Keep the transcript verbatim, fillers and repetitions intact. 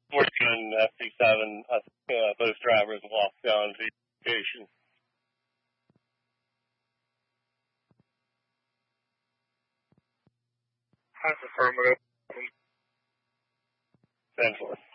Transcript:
Working on F C seven, uh, those drivers walked down to the station. That's affirmative. ten four.